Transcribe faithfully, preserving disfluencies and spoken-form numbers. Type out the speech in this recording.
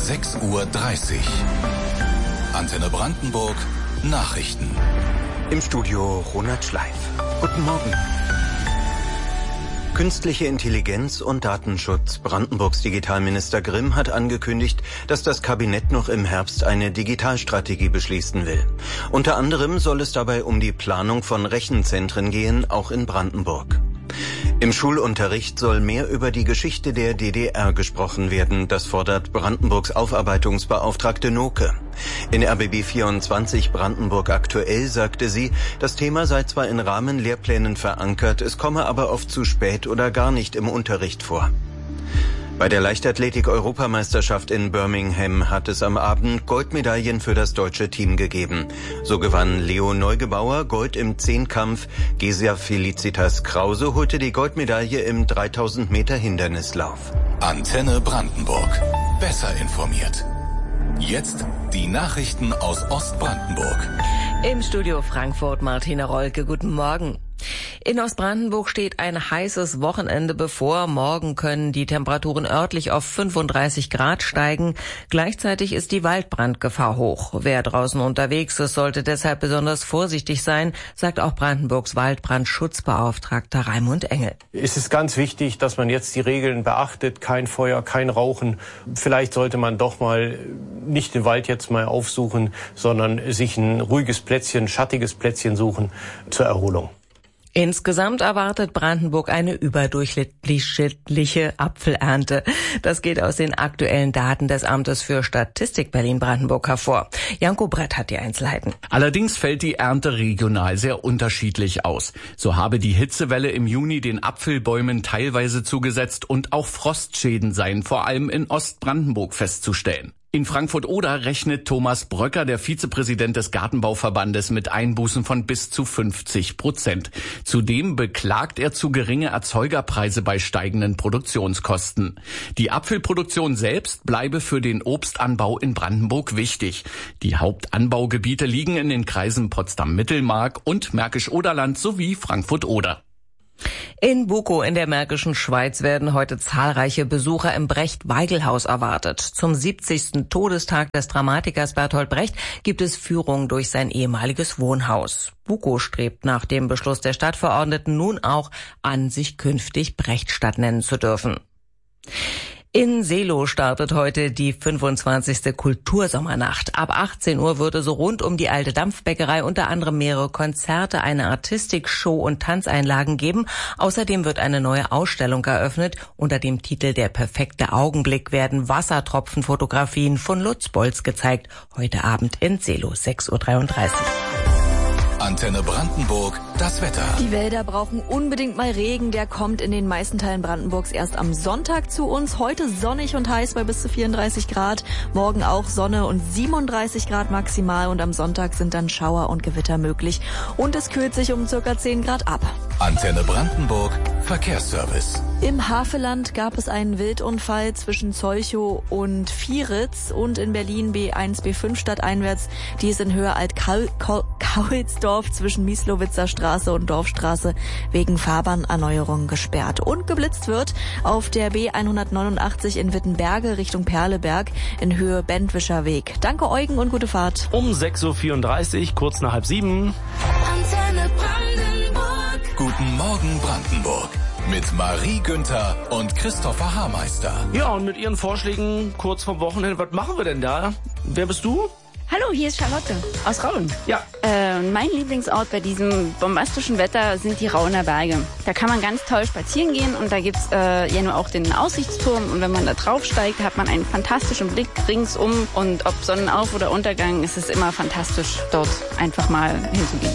sechs Uhr dreißig. Antenne Brandenburg, Nachrichten. Im Studio Ronald Schleif. Guten Morgen. Künstliche Intelligenz und Datenschutz. Brandenburgs Digitalminister Grimm hat angekündigt, dass das Kabinett noch im Herbst eine Digitalstrategie beschließen will. Unter anderem soll es dabei um die Planung von Rechenzentren gehen, auch in Brandenburg. Im Schulunterricht soll mehr über die Geschichte der D D R gesprochen werden. Das fordert Brandenburgs Aufarbeitungsbeauftragte Noke. In R B B vierundzwanzig Brandenburg aktuell sagte sie, das Thema sei zwar in Rahmenlehrplänen verankert, es komme aber oft zu spät oder gar nicht im Unterricht vor. Bei der Leichtathletik-Europameisterschaft in Birmingham hat es am Abend Goldmedaillen für das deutsche Team gegeben. So gewann Leo Neugebauer Gold im Zehnkampf, Gesia Felicitas Krause holte die Goldmedaille im dreitausend Meter Hindernislauf. Antenne Brandenburg. Besser informiert. Jetzt die Nachrichten aus Ostbrandenburg. Im Studio Frankfurt Martina Rolke, guten Morgen. In Ostbrandenburg steht ein heißes Wochenende bevor. Morgen können die Temperaturen örtlich auf fünfunddreißig Grad steigen. Gleichzeitig ist die Waldbrandgefahr hoch. Wer draußen unterwegs ist, sollte deshalb besonders vorsichtig sein, sagt auch Brandenburgs Waldbrandschutzbeauftragter Raimund Engel. Es ist ganz wichtig, dass man jetzt die Regeln beachtet. Kein Feuer, kein Rauchen. Vielleicht sollte man doch mal nicht den Wald jetzt mal aufsuchen, sondern sich ein ruhiges Plätzchen, ein schattiges Plätzchen suchen zur Erholung. Insgesamt erwartet Brandenburg eine überdurchschnittliche Apfelernte. Das geht aus den aktuellen Daten des Amtes für Statistik Berlin-Brandenburg hervor. Janko Brett hat die Einzelheiten. Allerdings fällt die Ernte regional sehr unterschiedlich aus. So habe die Hitzewelle im Juni den Apfelbäumen teilweise zugesetzt und auch Frostschäden seien vor allem in Ostbrandenburg festzustellen. In Frankfurt-Oder rechnet Thomas Bröcker, der Vizepräsident des Gartenbauverbandes, mit Einbußen von bis zu fünfzig Prozent. Zudem beklagt er zu geringe Erzeugerpreise bei steigenden Produktionskosten. Die Apfelproduktion selbst bleibe für den Obstanbau in Brandenburg wichtig. Die Hauptanbaugebiete liegen in den Kreisen Potsdam-Mittelmark und Märkisch-Oderland sowie Frankfurt-Oder. In Bukow in der Märkischen Schweiz werden heute zahlreiche Besucher im Brecht-Weigel-Haus erwartet. Zum siebzigsten Todestag des Dramatikers Bertolt Brecht gibt es Führungen durch sein ehemaliges Wohnhaus. Bukow strebt nach dem Beschluss der Stadtverordneten nun auch an, sich künftig Brechtstadt nennen zu dürfen. In Seelow startet heute die fünfundzwanzigste Kultursommernacht. Ab achtzehn Uhr wird es rund um die alte Dampfbäckerei unter anderem mehrere Konzerte, eine Artistikshow und Tanzeinlagen geben. Außerdem wird eine neue Ausstellung eröffnet. Unter dem Titel Der perfekte Augenblick werden Wassertropfenfotografien von Lutz Bolz gezeigt. Heute Abend in Seelow, sechs Uhr dreiunddreißig. Antenne Brandenburg, das Wetter. Die Wälder brauchen unbedingt mal Regen. Der kommt in den meisten Teilen Brandenburgs erst am Sonntag zu uns. Heute sonnig und heiß bei bis zu vierunddreißig Grad. Morgen auch Sonne und siebenunddreißig Grad maximal. Und am Sonntag sind dann Schauer und Gewitter möglich. Und es kühlt sich um circa zehn Grad ab. Antenne Brandenburg, Verkehrsservice. Im Havelland gab es einen Wildunfall zwischen Zolchow und Vieritz und in Berlin B eins, B fünf stadteinwärts. Die ist in Höhe Alt-Kaulsdorf zwischen Mieslowitzer Straße und Dorfstraße wegen Fahrbahnerneuerung gesperrt. Und geblitzt wird auf der B hundertneunundachtzig in Wittenberge Richtung Perleberg in Höhe Bentwischer Weg. Danke Eugen und gute Fahrt. Um sechs Uhr vierunddreißig, kurz nach halb sieben. Antenne Brandenburg. Guten Morgen Brandenburg. Mit Marie Günther und Christopher Haarmeister. Ja, und mit ihren Vorschlägen kurz vom Wochenende. Was machen wir denn da? Wer bist du? Hallo, hier ist Charlotte aus Rauen. Ja. Äh, mein Lieblingsort bei diesem bombastischen Wetter sind die Rauener Berge. Da kann man ganz toll spazieren gehen und da gibt's äh, ja nur auch den Aussichtsturm. Und wenn man da drauf steigt, hat man einen fantastischen Blick ringsum. Und ob Sonnenauf- oder Untergang, ist es immer fantastisch, dort einfach mal hinzugehen.